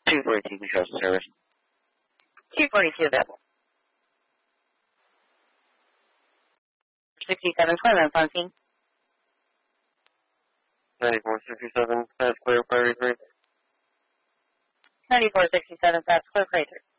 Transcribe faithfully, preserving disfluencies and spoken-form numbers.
two forty-two control service. two forty-two available. sixty-seven, Clement, on scene. ninety-four sixty-seven, fast clear, priority three. ninety-four sixty-seven, fast clear, priority three.